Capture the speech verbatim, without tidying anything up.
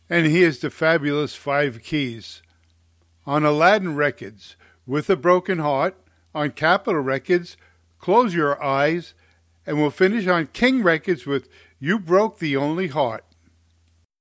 And here's the fabulous five keys. On Aladdin Records, With a Broken Heart. On Capitol Records, Close Your Eyes. And we'll finish on King Records with You Broke the Only Heart.